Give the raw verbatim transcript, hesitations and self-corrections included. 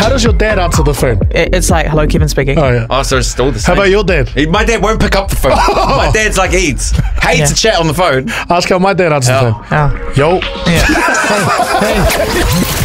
How does your dad answer the phone? It, it's like, hello, Kevin speaking. Oh, yeah. Oh, so it's still the How same. about your dad? He- My dad won't pick up the phone. My dad's like Eads. Hates Yeah. to chat on the phone. Ask how my dad answers the Oh. phone. Oh. Yo. Yeah. Hey.